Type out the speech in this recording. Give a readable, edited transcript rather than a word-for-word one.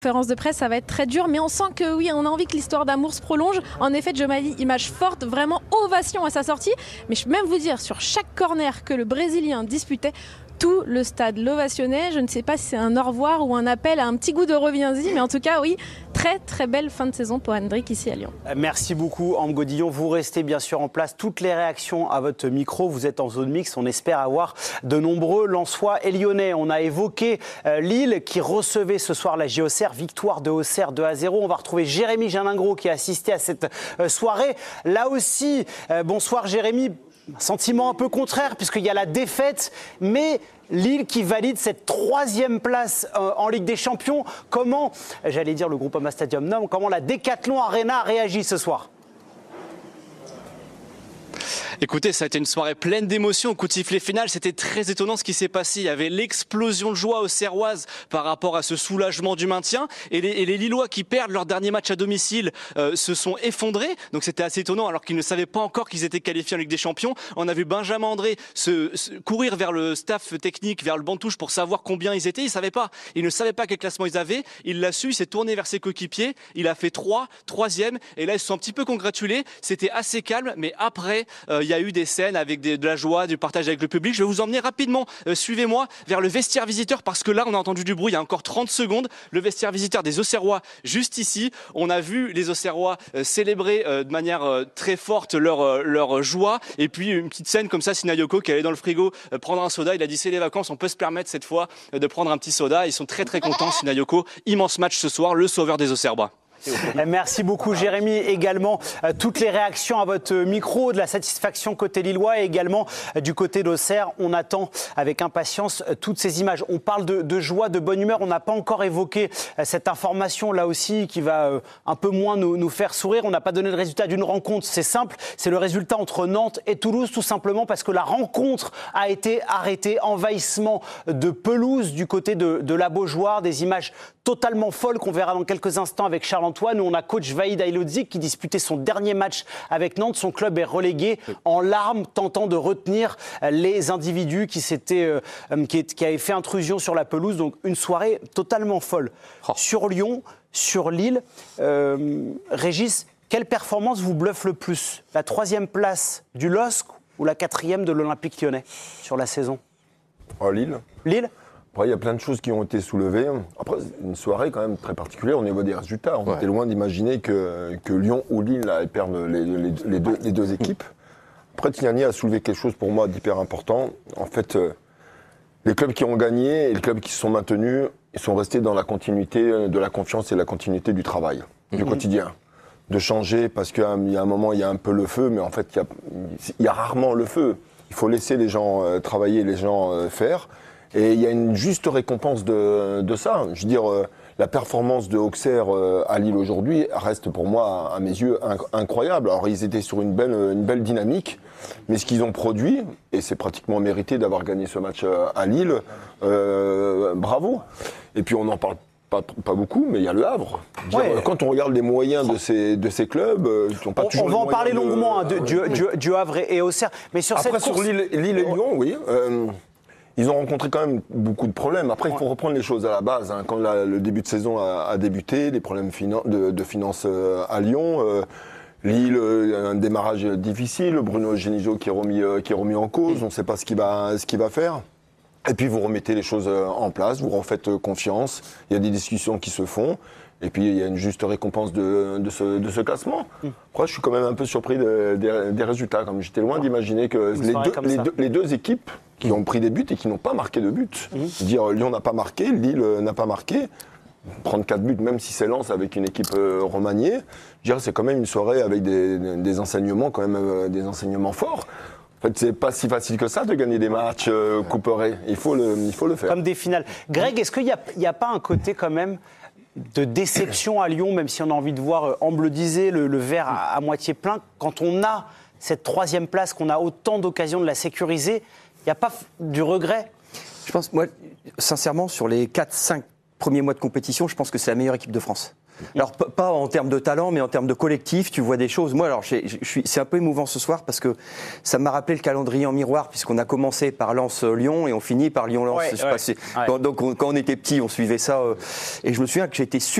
Conférence de presse, ça va être très dur, mais on sent que oui, on a envie que l'histoire d'amour se prolonge. En effet, Djomali, image forte, vraiment ovation à sa sortie. Mais je peux même vous dire, sur chaque corner que le Brésilien disputait, tout le stade l'ovationnait. Je ne sais pas si c'est un au revoir ou un appel à un petit goût de reviens-y, mais en tout cas, oui, très très belle fin de saison pour Hendrik ici à Lyon. Merci beaucoup, Ambre Godillon. Vous restez bien sûr en place. Toutes les réactions à votre micro. Vous êtes en zone mixte. On espère avoir de nombreux Lensois et Lyonnais. On a évoqué Lille qui recevait ce soir la JOCR. Victoire de Auxerre 2-0. On va retrouver Jérémy Jalingro qui a assisté à cette soirée. Là aussi, bonsoir Jérémy. Un sentiment un peu contraire puisqu'il y a la défaite, mais Lille qui valide cette 3e place en Ligue des Champions. Comment, j'allais dire le Groupama Stadium, non, comment la Decathlon Arena a réagi ce soir ? Écoutez, ça a été une soirée pleine d'émotions. Coup de sifflet final, c'était très étonnant ce qui s'est passé. Il y avait l'explosion de joie auxerroise par rapport à ce soulagement du maintien. Et les Lillois qui perdent leur dernier match à domicile se sont effondrés. Donc c'était assez étonnant alors qu'ils ne savaient pas encore qu'ils étaient qualifiés en Ligue des Champions. On a vu Benjamin André courir vers le staff technique, vers le banc de touche pour savoir combien ils étaient. Il ne savait pas quel classement ils avaient. Il l'a su, il s'est tourné vers ses coéquipiers. Il a fait 3e. Et là, ils se sont un petit peu congratulés. C'était assez calme. Mais après, il y a eu des scènes avec de la joie, du partage avec le public. Je vais vous emmener rapidement, suivez-moi, vers le vestiaire visiteur parce que là, on a entendu du bruit il y a encore 30 secondes. Le vestiaire visiteur des Auxerrois, juste ici. On a vu les Auxerrois célébrer de manière très forte leur joie. Et puis, une petite scène comme ça, Sinayoko qui allait dans le frigo prendre un soda. Il a dit, c'est les vacances, on peut se permettre cette fois de prendre un petit soda. Ils sont très, très contents, Sinayoko. Immense match ce soir, le sauveur des Auxerrois. Merci beaucoup Jérémy. Également toutes les réactions à votre micro, de la satisfaction côté lillois et également du côté d'Auxerre. On attend avec impatience toutes ces images. On parle de joie, de bonne humeur. On n'a pas encore évoqué cette information là aussi qui va un peu moins nous faire sourire. On n'a pas donné le résultat d'une rencontre. C'est simple, c'est le résultat entre Nantes et Toulouse tout simplement parce que la rencontre a été arrêtée. Envahissement de pelouse du côté de la Beaujoire. Des images totalement folles qu'on verra dans quelques instants avec Charles-Antoine. Nous, on a coach Vahid Ailodzik qui disputait son dernier match avec Nantes. Son club est relégué en larmes, tentant de retenir les individus qui avaient fait intrusion sur la pelouse. Donc, une soirée totalement folle. Sur Lyon, sur Lille, Régis, quelle performance vous bluffe le plus ? La 3e place du LOSC ou la 4e de l'Olympique Lyonnais sur la saison ? Lille. Lille ? Après, il y a plein de choses qui ont été soulevées. Après, une soirée quand même très particulière au niveau des résultats. On était loin d'imaginer que Lyon ou Lille allaient perdre les deux équipes. Après, Tignani a soulevé quelque chose pour moi d'hyper important. En fait, les clubs qui ont gagné et les clubs qui se sont maintenus, ils sont restés dans la continuité de la confiance et la continuité du travail, du quotidien. De changer parce qu'il y a un moment, il y a un peu le feu, mais en fait, il y a rarement le feu. Il faut laisser les gens travailler, les gens faire. Et il y a une juste récompense de ça. Je veux dire, la performance de Auxerre à Lille aujourd'hui reste pour moi, à mes yeux, incroyable. Alors, ils étaient sur une belle dynamique, mais ce qu'ils ont produit, et c'est pratiquement mérité d'avoir gagné ce match à Lille, bravo. Et puis, on n'en parle pas beaucoup, mais il y a le Havre. Quand on regarde les moyens de ces clubs, ils n'ont pas toujours. On va en parler longuement du Havre et Auxerre. Mais sur Après, cette course... sur Lille et Lyon, oui. Ils ont rencontré quand même beaucoup de problèmes. Après, il faut reprendre les choses à la base. Quand le début de saison a débuté, des problèmes de finances à Lyon. Lille, un démarrage difficile. Bruno Genesio qui est remis en cause. On ne sait pas ce qu'il va faire. Et puis, vous remettez les choses en place. Vous refaites confiance. Il y a des discussions qui se font. Et puis, il y a une juste récompense de ce classement. Après, je suis quand même un peu surpris des résultats. Comme j'étais loin d'imaginer que les deux équipes qui ont pris des buts et qui n'ont pas marqué de but. Dire Lyon n'a pas marqué, Lille n'a pas marqué. Prendre 4 buts, même si c'est Lens avec une équipe remaniée, c'est quand même une soirée avec des enseignements, quand même des enseignements forts. En fait, c'est pas si facile que ça de gagner des matchs couperés. Il faut le faire. Comme des finales. Greg, est-ce qu'il n'y a pas un côté quand même de déception à Lyon, même si on a envie de voir, Ambre le disait, le verre à moitié plein, quand on a cette 3e place, qu'on a autant d'occasions de la sécuriser, il n'y a pas du regret ? Je pense, moi, sincèrement, sur les 4-5 premiers mois de compétition, je pense que c'est la meilleure équipe de France. Alors, pas en termes de talent, mais en termes de collectif, tu vois des choses. Moi, alors, c'est un peu émouvant ce soir parce que ça m'a rappelé le calendrier en miroir, puisqu'on a commencé par Lens-Lyon et on finit par Lyon-Lens. Donc, quand on était petit, on suivait ça. Et je me souviens que j'ai été